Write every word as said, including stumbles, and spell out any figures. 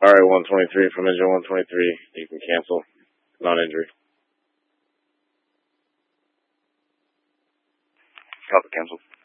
Alright, one twenty-three from engine one twenty-three. You can cancel. Non-injury. Copy, cancel.